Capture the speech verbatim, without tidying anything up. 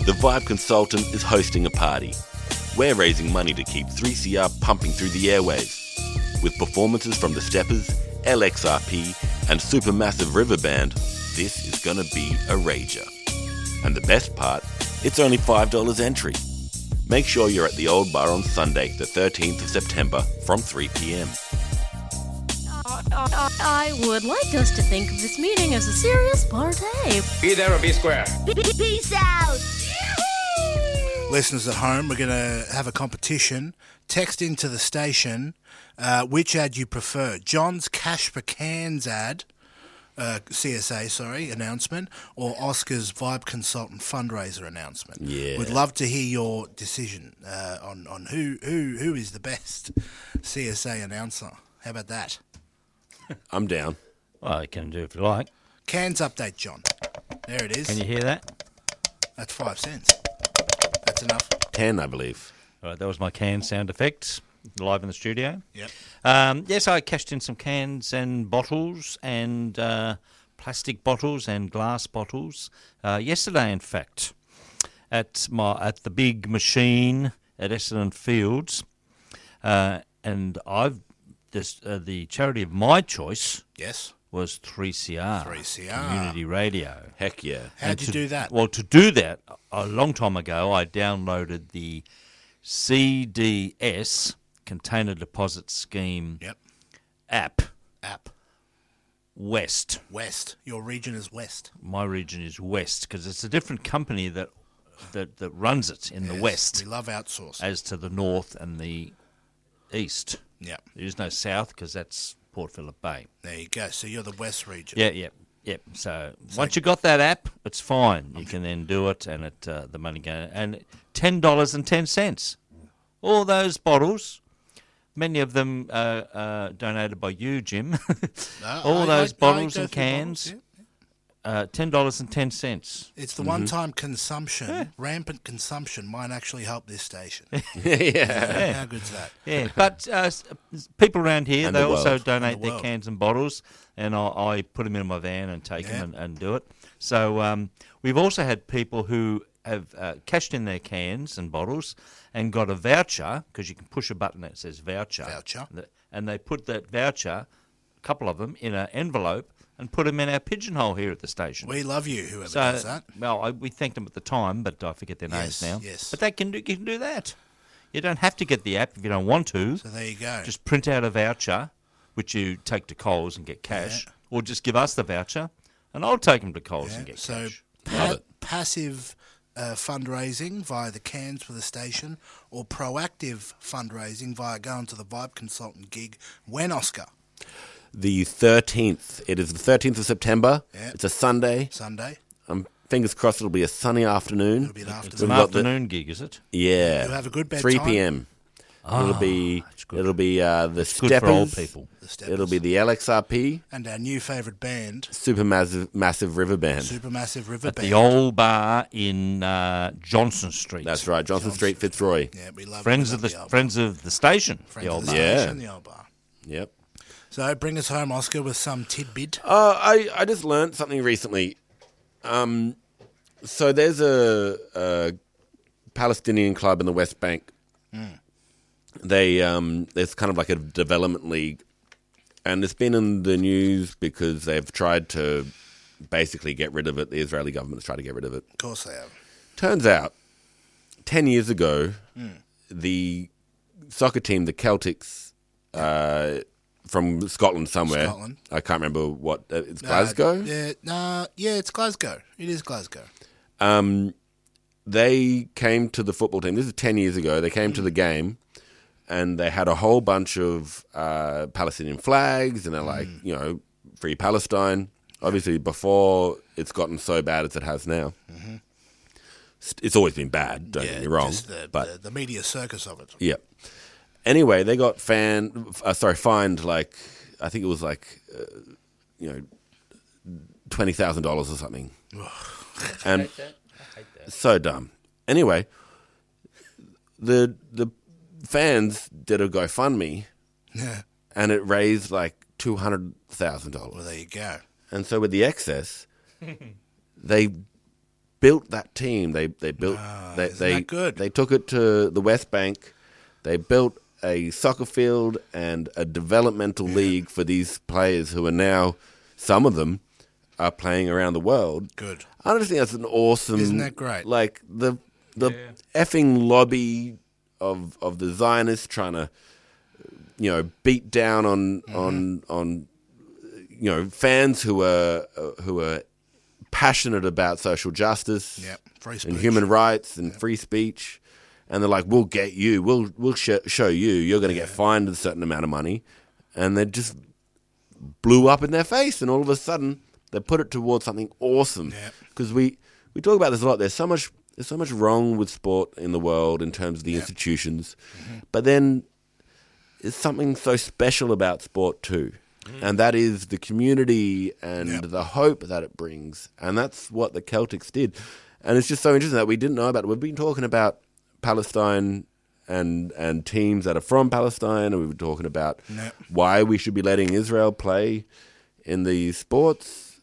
The Vibe Consultant is hosting a party. We're raising money to keep three C R pumping through the airwaves. With performances from the Steppers, L X R P and Supermassive River Band, this is gonna be a rager. And the best part, it's only five dollars entry. Make sure you're at the Old Bar on Sunday, the thirteenth of September from three p.m. I would like us to think of this meeting as a serious party. Be there or be square. Peace out! Listeners at home, we're going to have a competition. Text into the station uh, which ad you prefer. John's Cash for Cans ad, uh, C S A, sorry, announcement, or Oscar's Vibe Consultant fundraiser announcement. Yeah. We'd love to hear your decision uh, on, on who, who, who is the best C S A announcer. How about that? I'm down. Well, you can do if you like. Cans update, John. There it is. Can you hear that? That's five cents. That's enough. Ten, I believe. All right, that was my can sound effects live in the studio. Yep. Um, yes, I cashed in some cans and bottles and uh, plastic bottles and glass bottles uh, yesterday, in fact, at my at the big machine at Essendon Fields, uh, and I've this uh, the charity of my choice. Yes. Was three C R. three C R. Community Radio. Heck yeah. How'd And you to- do that? Well, to do that, a long time ago, I downloaded the C D S, Container Deposit Scheme Yep. app, App. West. West. Your region is West. My region is West, because it's a different company that, that, that runs it in the Yes, West We love outsourcing. as to the North and the East. Yep. There is no South, because that's Port Phillip Bay. There you go. So you're the West region. Yeah, yeah, yeah. So, once you got that app, it's fine. You can then do it, and it uh, the money goes. And ten dollars and ten cents. All those bottles, many of them uh, uh, donated by you, Jim. No, All I- those I- I bottles go and through cans, bottles, uh, ten dollars and ten cents. yeah. It's the one-time consumption, rampant consumption might actually help this station. yeah. How good's that? Yeah, but uh, s- people around here, And they the also world. donate And the their world. cans and bottles, and I, I put them in my van and take Yeah. them and, and do it. So um, we've also had people who have uh, cashed in their cans and bottles and got a voucher, because you can push a button that says voucher. Voucher. Th- And they put that voucher, a couple of them, in an envelope and put them in our pigeonhole here at the station. We love you, whoever So, does that. well, I, we thanked them at the time, but I forget their names Yes, now. yes. But they can do, you can do that. You don't have to get the app if you don't want to. So there you go. Just print out a voucher, which you take to Coles and get cash, or just give us the voucher, and I'll take them to Coles Yeah, and get so cash. pa- passive uh, fundraising via the cans for the station, or proactive fundraising via going to the Vibe Consultant gig. When, Oscar? The thirteenth. It is the thirteenth of September. Yeah. It's a Sunday. Sunday? Um, fingers crossed it'll be a sunny afternoon. It'll be an It's afternoon. an got the- afternoon gig, is it? Yeah. You'll have a good bedtime. three p.m. it'll be that's good. it'll be uh, the Good Steppers. for old people. The Steppers. It'll be the L X R P And our new favourite band, Supermassive Massive River Band. Supermassive River At Band. the old bar in uh, Johnson Street. That's right, Johnson Street, Fitzroy. Yeah, we love Friends we of love the old friends of the station. bar. Friends the of old the bar. Yeah. station, the old bar. Yep. So bring us home, Oscar, with some tidbit. Uh, I, I just learned something recently. Um, so there's a, a Palestinian club in the West Bank. They um, there's kind of like a development league, and it's been in the news because they've tried to basically get rid of it. The Israeli government's tried to get rid of it. Of course they have. Turns out, ten years ago, the soccer team, the Celtics, uh, from Scotland somewhere. Scotland. I can't remember what. Uh, it's Uh, Glasgow. yeah, nah, yeah, it's Glasgow. It is Glasgow. Um, they came to the football team. This is ten years ago. They came to the game, and they had a whole bunch of uh, Palestinian flags, and they're like, you know, free Palestine. Obviously, before it's gotten so bad as it has now. It's- It's always been bad. Don't yeah, get me wrong. just the, but the, the media circus of it. yeah. Anyway, they got fan, uh, sorry, fined like I think it was like uh, you know twenty thousand dollars or something, and so dumb. Anyway, the the fans did a GoFundMe, Yeah. and it raised like two hundred thousand Well, dollars. there you go. And so with the excess, they built that team. They they built Ah, they isn't they, that good? they took it to the West Bank. They built a soccer field and a developmental league for these players who are now, some of them, are playing around the world. Good. I just think that's an awesome... Isn't that great? Like, the the effing lobby of of the Zionists trying to, you know, beat down on, Mm-hmm. on, on you know, fans who are, uh, who are passionate about social justice Yep, free and speech. human rights and free speech. And they're like, we'll get you. We'll we'll sh- show you. You're going to get fined a certain amount of money. And they just blew up in their face. And all of a sudden, they put it towards something awesome. Yeah. Because we, we talk about this a lot. There's so much there's so much wrong with sport in the world in terms of the institutions. Mm-hmm. But then there's something so special about sport too. And that is the community and Yep. the hope that it brings. And that's what the Celtics did. And it's just so interesting that we didn't know about it. We've been talking about Palestine and and teams that are from Palestine, and we were talking about Yep. why we should be letting Israel play in these sports.